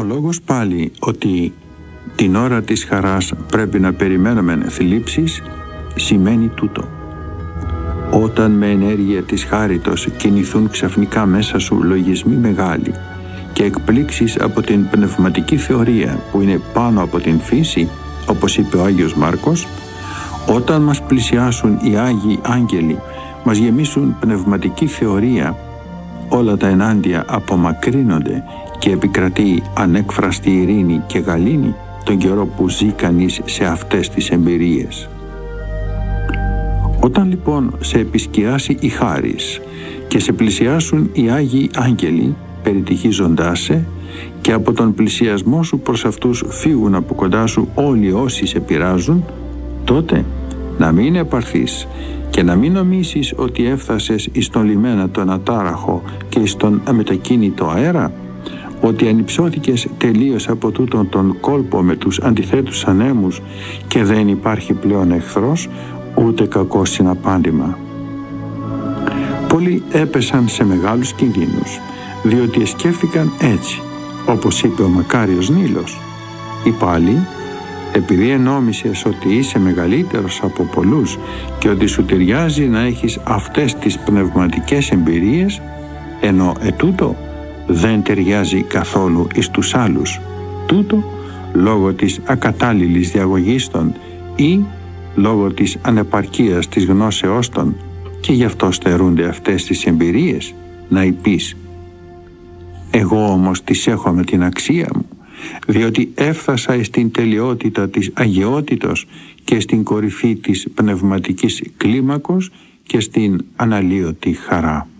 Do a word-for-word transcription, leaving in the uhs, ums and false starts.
λόγος πάλι ότι την ώρα της χαράς πρέπει να περιμένουμε θλίψεις σημαίνει τούτο. Όταν με ενέργεια της χάριτος κινηθούν ξαφνικά μέσα σου λογισμοί μεγάλοι και εκπλήξεις από την πνευματική θεωρία που είναι πάνω από την φύση, όπως είπε ο Άγιος Μάρκος, όταν μας πλησιάσουν οι Άγιοι Άγγελοι, μας γεμίσουν πνευματική θεωρία, όλα τα ενάντια απομακρύνονται και επικρατεί ανέκφραστη ειρήνη και γαλήνη τον καιρό που ζει κανείς σε αυτές τις εμπειρίες. Όταν λοιπόν σε επισκιάσει η χάρις και σε πλησιάσουν οι Άγιοι Άγγελοι περιτυχίζοντάς σε και από τον πλησιασμό σου προς αυτούς φύγουν από κοντά σου όλοι όσοι σε πειράζουν, τότε να μην επαρθείς και να μην νομίσεις ότι έφτασες εις τον λιμένα τον ατάραχο και εις τον αμετακίνητο αέρα, ότι ανυψώθηκες τελείως από τούτον τον κόλπο με τους αντιθέτους ανέμους και δεν υπάρχει πλέον εχθρός ούτε κακό συναπάντημα. Πολλοί έπεσαν σε μεγάλους κινδύνους διότι σκέφτηκαν έτσι, όπως είπε ο μακάριος Νήλος. Ή πάλι, επειδή ενόμισες ότι είσαι μεγαλύτερος από πολλούς και ότι σου ταιριάζει να έχεις αυτές τις πνευματικές εμπειρίες, ενώ ετούτο δεν ταιριάζει καθόλου εις τους άλλους, τούτο λόγω της ακατάλληλης διαγωγής των ή λόγω της ανεπαρκείας της γνώσεώς των, και γι' αυτό στερούνται αυτές τις εμπειρίες, να υπείς «Εγώ όμως τις έχω με την αξία μου, διότι έφτασα στην τελειότητα της αγιότητος και στην κορυφή της πνευματικής κλίμακος και στην αναλύωτη χαρά».